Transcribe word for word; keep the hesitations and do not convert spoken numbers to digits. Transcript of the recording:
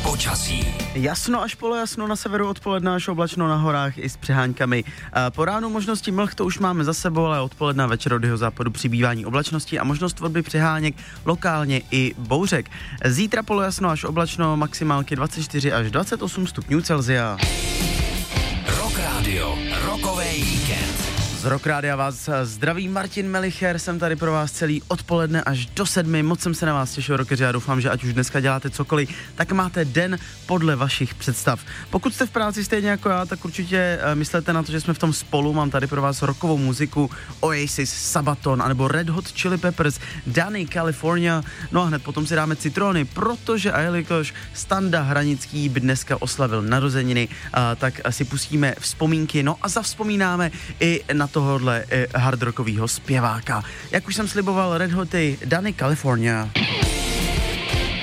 Počasí. Jasno až polojasno, na severu odpoledne až oblačno, na horách i s přeháňkami. Po ránu možnosti mlh to už máme za sebou, ale odpoledne večer od jihozápadu přibývání oblačnosti a možnost tvorby přeháněk, lokálně i bouřek. Zítra polojasno až oblačno, maximálky dvacet čtyři až dvacet osm stupňů Celsia. Rock Radio, rokový víkend. Z Rock Rádia vás zdraví Martin Melicher, jsem tady pro vás celý odpoledne až do sedmi, moc jsem se na vás těšil, rockeři, a doufám, že ať už dneska děláte cokoliv, tak máte den podle vašich představ. Pokud jste v práci stejně jako já, tak určitě myslete na to, že jsme v tom spolu, mám tady pro vás rockovou muziku, Oasis, Sabaton, anebo Red Hot Chili Peppers, Danny California, no a hned potom si dáme citrony, protože a jelikož Standa Hranický by dneska oslavil narozeniny, tak si pustíme vzpomínky, no a zavzpomínáme i na tohohle hardrockovýho zpěváka. Jak už jsem sliboval, Red Hoty, Danny California.